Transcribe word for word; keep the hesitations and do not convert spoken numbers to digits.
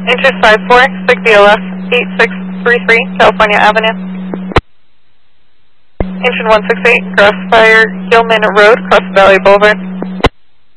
Interest five four, six D L F, eight six three three, California Avenue. Engine one six eight, Grassfire, Gilman Road, Cross Valley Boulevard.